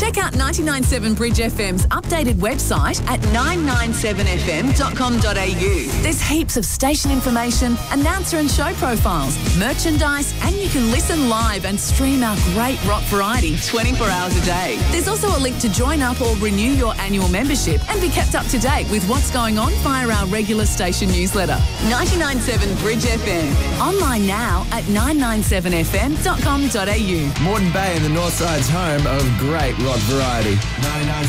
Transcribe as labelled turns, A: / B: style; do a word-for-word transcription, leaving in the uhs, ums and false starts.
A: Check out ninety-nine point seven Bridge F M's updated website at nine nine seven f m dot com dot a u. There's heaps of station information, announcer and show profiles, merchandise, and you can listen live and stream our great rock variety twenty-four hours a day. There's also a link to join up or renew your annual membership and be kept up to date with what's going on via our regular station newsletter. ninety-nine point seven Bridge F M. Online now at nine nine seven f m dot com dot a u.
B: Moreton Bay in the North Side's home of great rock variety. ninety-nine